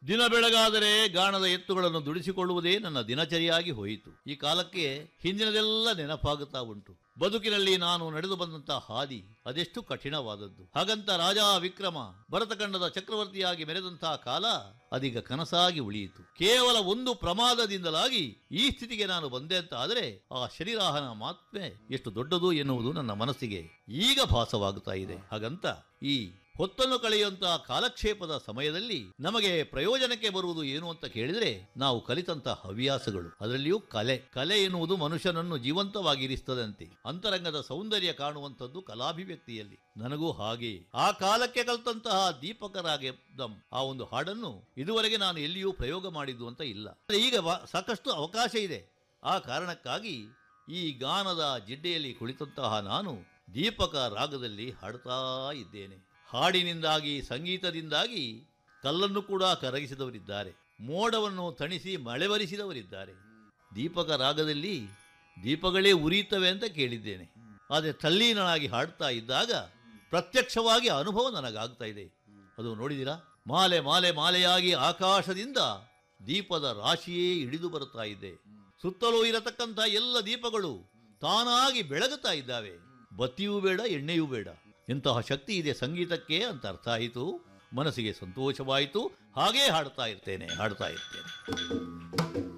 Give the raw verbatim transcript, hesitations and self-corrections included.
ದಿನ ಬೆಳಗಾದರೆ ಗಾಣದ ಎತ್ತುಗಳನ್ನು ದುಡಿಸಿಕೊಳ್ಳುವುದೇ ನನ್ನ ದಿನಚರಿಯಾಗಿ ಹೋಯಿತು. ಈ ಕಾಲಕ್ಕೆ ಹಿಂದಿನದೆಲ್ಲ ನೆನಪಾಗುತ್ತಾ ಉಂಟು. ಬದುಕಿನಲ್ಲಿ ನಾನು ನಡೆದು ಬಂದಂತಹ ಹಾದಿ ಅದೆಷ್ಟು ಕಠಿಣವಾದದ್ದು. ಹಾಗಂತ ರಾಜ ವಿಕ್ರಮ ಭರತಖಂಡದ ಚಕ್ರವರ್ತಿಯಾಗಿ ಮೆರೆದಂತಹ ಕಾಲ ಅದೀಗ ಕನಸಾಗಿ ಉಳಿಯಿತು. ಕೇವಲ ಒಂದು ಪ್ರಮಾದದಿಂದಲಾಗಿ ಈ ಸ್ಥಿತಿಗೆ ನಾನು ಬಂದೆ ಅಂತ ಆದರೆ ಆ ಶರೀರಾಹನ ಮಾತ್ಮೆ ಎಷ್ಟು ದೊಡ್ಡದು ಎನ್ನುವುದು ನನ್ನ ಮನಸ್ಸಿಗೆ ಈಗ ಭಾಸವಾಗುತ್ತಾ ಇದೆ. ಹಾಗಂತ ಈ ಹೊತ್ತನ್ನು ಕಳೆಯುವಂತಹ ಕಾಲಕ್ಷೇಪದ ಸಮಯದಲ್ಲಿ ನಮಗೆ ಪ್ರಯೋಜನಕ್ಕೆ ಬರುವುದು ಏನು ಅಂತ ಕೇಳಿದರೆ ನಾವು ಕಲಿತಂತಹ ಹವ್ಯಾಸಗಳು, ಅದರಲ್ಲಿಯೂ ಕಲೆ. ಕಲೆ ಎನ್ನುವುದು ಮನುಷ್ಯನನ್ನು ಜೀವಂತವಾಗಿರಿಸ್ತದಂತೆ. ಅಂತರಂಗದ ಸೌಂದರ್ಯ ಕಾಣುವಂಥದ್ದು ಕಲಾಭಿವ್ಯಕ್ತಿಯಲ್ಲಿ. ನನಗೂ ಹಾಗೆ ಆ ಕಾಲಕ್ಕೆ ಕಲಿತಂತಹ ದೀಪಕರಾಗಿದ್ದ ಆ ಒಂದು ಹಾಡನ್ನು ಇದುವರೆಗೆ ನಾನು ಎಲ್ಲಿಯೂ ಪ್ರಯೋಗ ಮಾಡಿದ್ದು ಅಂತ ಇಲ್ಲ. ಈಗ ಸಾಕಷ್ಟು ಅವಕಾಶ ಇದೆ. ಆ ಕಾರಣಕ್ಕಾಗಿ ಈ ಗಾನದ ಜಿಡ್ಡೆಯಲ್ಲಿ ಕುಳಿತಂತಹ ನಾನು ದೀಪಕ ರಾಗದಲ್ಲಿ ಹಾಡ್ತಾ ಇದ್ದೇನೆ. ಹಾಡಿನಿಂದಾಗಿ, ಸಂಗೀತದಿಂದಾಗಿ ಕಲ್ಲನ್ನು ಕೂಡ ಕರಗಿಸಿದವರಿದ್ದಾರೆ, ಮೋಡವನ್ನು ತಣಿಸಿ ಮಳೆ ಬರಿಸಿದವರಿದ್ದಾರೆ. ದೀಪಕ ರಾಗದಲ್ಲಿ ದೀಪಗಳೇ ಉರಿಯುತ್ತವೆ ಅಂತ ಕೇಳಿದ್ದೇನೆ. ಆದರೆ ತಲ್ಲೀನನಾಗಿ ಹಾಡ್ತಾ ಇದ್ದಾಗ ಪ್ರತ್ಯಕ್ಷವಾಗಿ ಅನುಭವ ನನಗಾಗ್ತಾ ಇದೆ. ಅದು ನೋಡಿದಿರಾ? ಮಾಲೆ ಮಾಲೆ ಮಾಲೆಯಾಗಿ ಆಕಾಶದಿಂದ ದೀಪದ ರಾಶಿಯೇ ಇಳಿದು ಬರುತ್ತಾ ಇದೆ. ಸುತ್ತಲೂ ಇರತಕ್ಕಂಥ ಎಲ್ಲ ದೀಪಗಳು ತಾನಾಗಿ ಬೆಳಗುತ್ತಾ ಇದ್ದಾವೆ. ಬತ್ತಿಯೂ ಬೇಡ, ಎಣ್ಣೆಯೂ ಬೇಡ. ಎಂತಹ ಶಕ್ತಿ ಇದೆ ಸಂಗೀತಕ್ಕೆ ಅಂತ ಅರ್ಥ ಆಯಿತು. ಮನಸ್ಸಿಗೆ ಸಂತೋಷವಾಯಿತು. ಹಾಗೇ ಹಾಡ್ತಾ ಇರ್ತೇನೆ ಹಾಡ್ತಾ ಇರ್ತೇನೆ